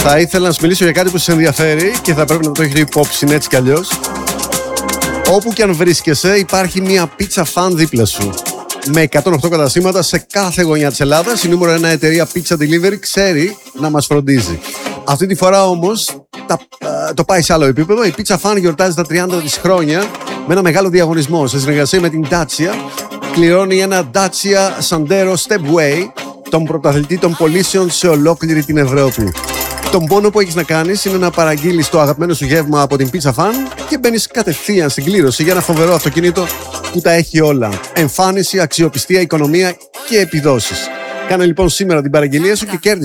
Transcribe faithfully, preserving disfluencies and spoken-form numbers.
Θα ήθελα να σου μιλήσω για κάτι που σε ενδιαφέρει και θα πρέπει να το έχεις υπόψη έτσι κι αλλιώς. Όπου και αν βρίσκεσαι, υπάρχει μια Pizza Fan δίπλα σου. Με εκατόν οκτώ καταστήματα σε κάθε γωνιά της Ελλάδας, η νούμερο ένα εταιρεία Pizza Delivery ξέρει να μας φροντίζει. Αυτή τη φορά όμως τα, το πάει σε άλλο επίπεδο. Η Pizza Fan γιορτάζει τα τριάντα της χρόνια με ένα μεγάλο διαγωνισμό. Σε συνεργασία με την Dacia, κληρώνει ένα Dacia Sandero Stepway, τον πρωταθλητή των πωλήσεων σε ολόκληρη την Ευρώπη. Τον πόνο που έχεις να κάνεις είναι να παραγγείλεις το αγαπημένο σου γεύμα από την Pizza Fan και μπαίνεις κατευθείαν στην κλήρωση για ένα φοβερό αυτοκίνητο που τα έχει όλα. Εμφάνιση, αξιοπιστία, οικονομία και επιδόσεις. Κάνε λοιπόν σήμερα την παραγγελία σου και κέρδισε